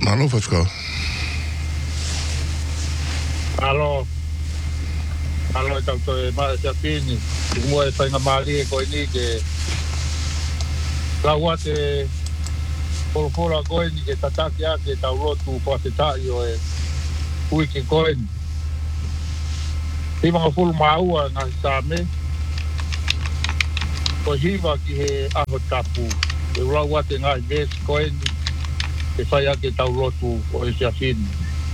Malo Pascal. Alo e tauto e maa te apini mua e whainga maari e koe ni ke laua te polopola koe ni ke tataki a ke tau rotu kua te tai o e ui ke koe ni hima fulu maua ngā sāme ko hiva ki he aho tapu e laua te ngā vesi koe ni ke whai a ke tau rotu o e se afini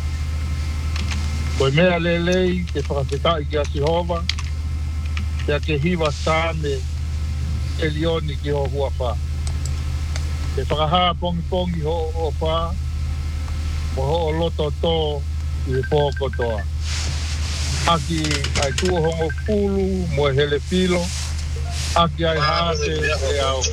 koe mea lelei ke whakasetai ki a Sihova Ia ke hiwa sāme e lioni ki ho hua wha. Ke whakaha pongi ho o wha, mo ho o loto tō i he pōko toa. Aki ai tua hongo pulu mo e hele pilo, aki ai haate e au.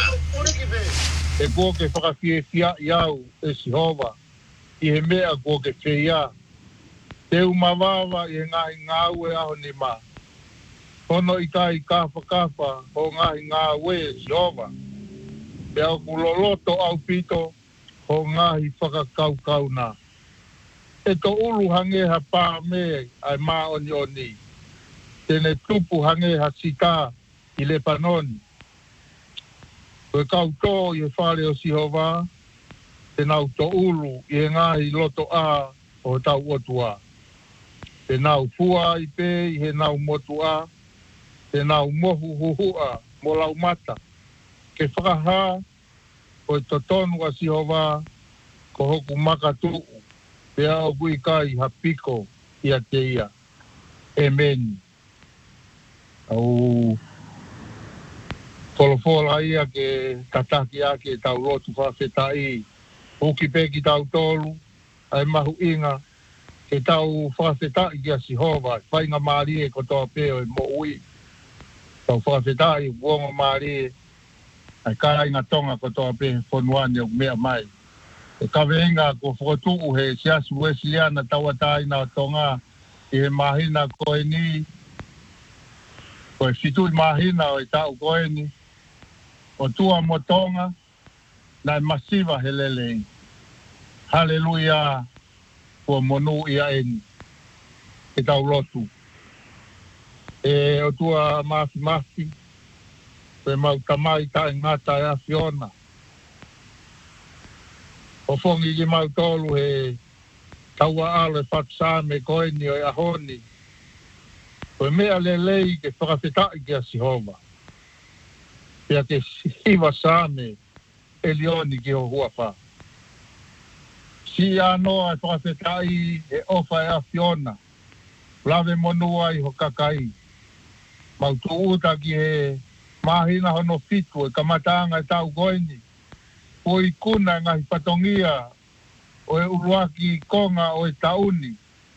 E kua ke whakafie fia i au e Sihova, i he mea kua ke whia. Te umawawa i he ngahi ngāu e aho ni maa. Hono i kai kafa o ngahi ngā ue Sihova. Te au kuloloto au pito o ngahi whakakau nā. E to ulu hangeha pā me ai mā oni. Tene tupu hangeha sita i Lepanoni. Koe kau tō i he whare o Sihova. Te nau to ulu i he ngahi loto a o tau otua. Te nau fua i pē i he nau motu a. Te nau mohu huhua mo lau mata. Ke whakaha o e totonu a Sihova ko hoku makatuu. Te au kui kai hapiko i a te ia. Amen. Au polofola ia ke tataki ake tau lotu whawhetai. Uki peki tau tolu. Ai mahu inga. Ke tau whawhetai ki a Sihova. Whainga maari e kotoa peo e mo ui. Tau whawhetai uongo maari ai kai ngā tonga ko toa pe whonuani o mea mai. E kaweinga ko whakotuu he siasu wesiliana tawatai nā tonga i he mahina koe ni. Koe whitui mahina o i tau koe ni. O tua mo tonga nai masiva he lelei. Haleluia kua monu ia eni. E tau lotu. E o tua mafi. Pe mau tamai ta ngata e a Fiona. O fongi ki mau tolu he taua alo e whatsame koe ni o e ahoni. Koe mea lelei ke whakawhetai ki a Sihova. Pea ke hiwa same e lioni ki ho huawha. Si anoa e whakawhetai e ofa e a Fiona. Lave monua i ho kakai. Mau tuuta ki he mahina hono fitu e kamatanga e tau goini. O i kuna ngahi patongia o e uruaki konga o e tauni.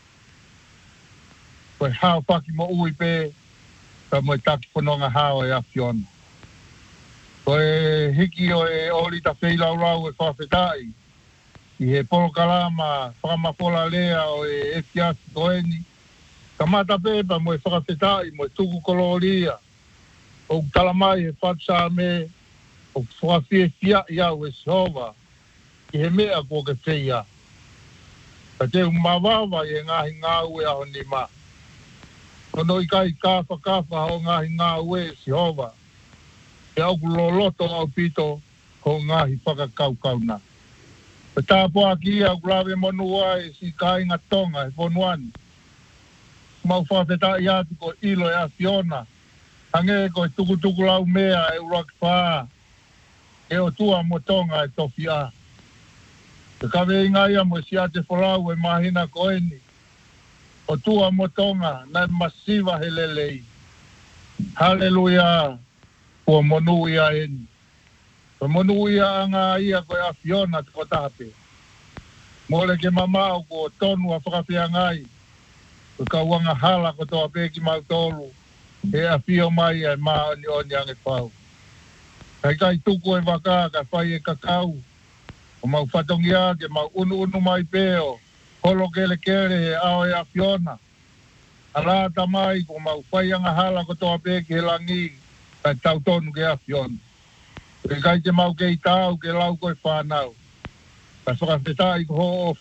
O e hao paki mo ui pe ka mo e taki whanonga hao e a Fiona. O e hiki o e orita wheilaurau e whawhetai. I he polokalama whakamapola lea o e efiasi goeni. Kamata pepa mo e whakawhetai mo e tuku koloria. O talamai e whatsame o whakawhie fia i au e Sihova. I he mea kua ke whia. Ka te umawawa i e ngahi ngāu e aho ni ma. Kono i kai kafa o ngahi ngāu e Sihova. E au kuloloto au pito ho ngahi whakakau na. Pe tāpua ki au kulave monua e si kai ngā tonga e whonuani. Mau whawhetai atu ko ilo e a Fiona. Hange ko tuku lau mea e urak whaa. E o tua mo tonga e tofi a. Te kawe ingaia mo si ate wholau e mahina koeni. O tua mo tonga na masiva he lelei. Haleluia. Kua monu ia eni. Kua monu ia anga ia koe a Fiona te kotape. Mole ke mamau ko tonu a whakawhia ngai. Ko kauanga hala ko toa peki mau tolu. E a fio mai e maa oni ange whau. Kai tuku e waka ka whai e kakau. O mau whatongia ke mau unu mai peo. Holo kele he ao e a Fiona. Alata mai ko mau whai anga hala ko toa peki he langi. Kai tau tonu ke a Fiona. E kai te mau kei tau ke lau koe whanau. Ka whakawheta i ko ho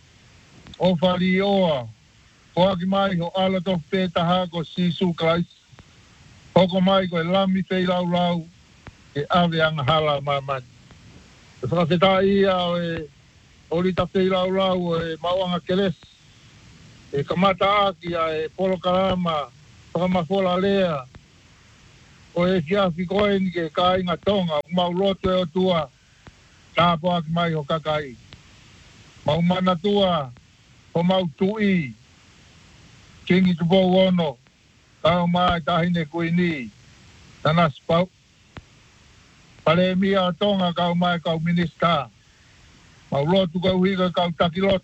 o wha li oa. Ko aki mai ho ala to pētaha ko Sisu Christ. Hoko mai ko e lami pei lau lau e ave anga hala mamani. Ka whakawheta ia o rita pei lau lau e mauanga keles. E kamata aki a e polo karama whakamafola lea. O e fiafi koe ni ke ka inga tonga mau loto e o tua. Tāpo aki mai ho kakai. Mau mana tua ho mau tui. Kingi tupo wono. Tau mai tahine kuini. Tana spau. Pale mia tonga kau mai kau minista. Mau lotu kau higa kau takilot.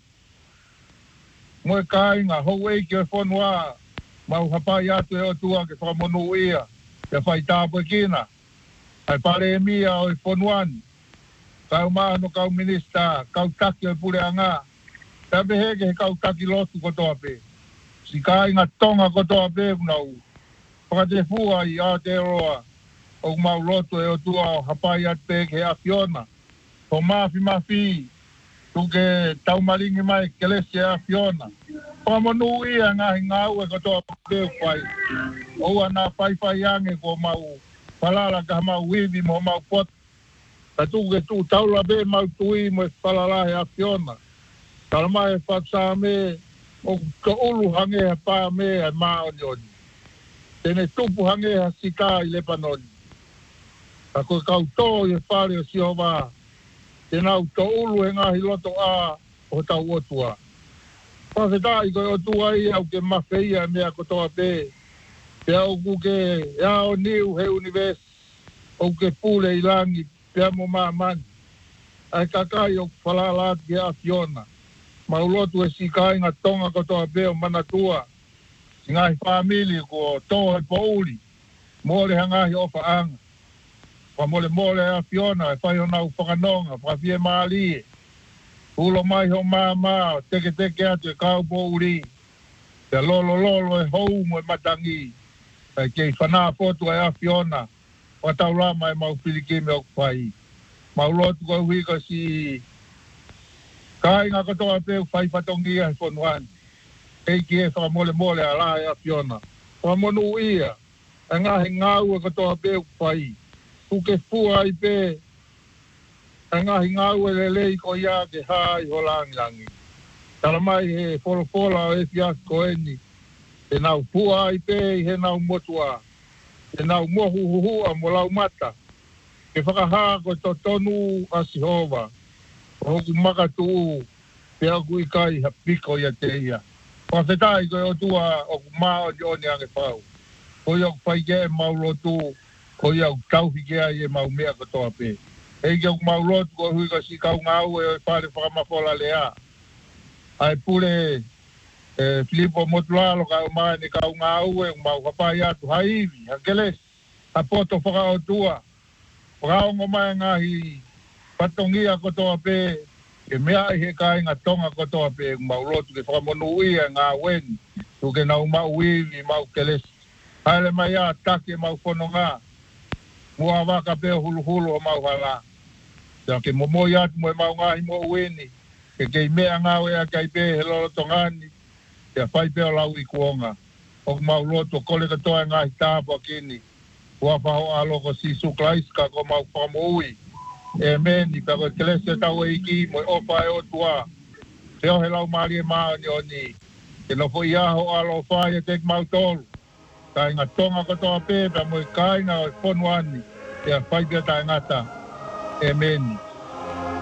Moe kai ngā hou eiki e whanua. Mau hapai atu e o tua ke whamonu ia. Ke whai tāpo kina. Ai pare mia o e whanuani. Kau maano kau minista. Kau taki o pure anga. Tabe heke he kau takilotu kotoa pe. Si kai ngā tonga kotoa pe unau. Whakate fua i Aotearoa. O mau lotu e o tua o hapai atu pe ke Afiona. Ho mafi. Tuke taumaringi mai kelese Afiona. Whamonu ia ngahi ngau e kotoa pe whai. Oua nā whai ange ko mau palala ka mau wivi mo mau pot. Ta tuke tu taula be mau tui mo e palala he Afiona. Tala mai e whaksa me o ka ulu hange ha pā me e mao nioni. Tene tupu hange ha sika i Lepanoni. Ka koe kau tō i e whare o Siova. Tena u tō ulu he ngahi loto a o tau otua. Whawheta i koe otua i au ke mawhia mea kotoa pē. Pea o kuke ea o niu he universe. O ke pule i langi pea mo maa mani. Ai kakai o whalalati he Afiona. Maulotu e sikai ngā tonga kotoa peo manatua. Si ngahi whamili ko tō he pouli. Mole hangahi ofa anga. Wa mole Afiona e whai honau whakanonga. Whawhie maali. Ulo mai ho maa teke atu e kau pouli. Te lolo e hou mo e matangi. E kei whanā fotu e Afiona. Wa tau rama e mau pilikime o kwhai. Maulotu ko huika si... Kai ngā katoa pēu whai patongi e whanuani. Eiki e whakamole a la e Afiona. Whamonu ia. E ngahi ngāu e katoa pēu whai. Uke fua i pē. E ngahi ngāu e lelei ko ia ke hā i holangi. Tala mai he wholofola o e fias ko eni. E nau fua i pē i he nau motua. E nau mohuhuhua mo lau mata. Ke whakahā ko totonu a Sihova. Hoku makatu pe aku ikai ha piko ia te ia. Whawhetai koe o tua o mao di oni ange whau. Koi au whaike e mau lotu, koi au tauhike ai e mau mea katoa pe. Eike au mau lotu ko hui ka si kau ngau e whare whakamafola lea. Ai pule Filipo Motulalo ka o mai ni kau ngau e mau hapai atu haivi, hakeles, ha poto whaka o tua. Whakaongo mai ngahi patongia kotoa pe, ke mea i he kai ngā tonga kotoa pe, mau lotu ke whakamonu ia ngā weni, tuke nau mau iwi, mau kelesi. Haile mai a take mau whono ngā, mua waka pe hulu o mau hala. Tia ke momo i atu mo e mau ngahi mo weni, ke kei mea ngā wea kai pe he lolo tongani, tia whai pe o lau i kuonga. O mau lotu kole katoa ngāhi tāpua kini, ua whaho aloko Sisu Christ ka ko mau whakamui. E meni, pako kelese tau e iki, mo ofa e o tua. Teo he lau maari e maa ni o ni. Ke no fo iaho alo whai e tek mau tolu. Kai ngā tonga katoa pepe, mo i kai ngā o e whonuani. Te a whai pia tai ngata. E meni.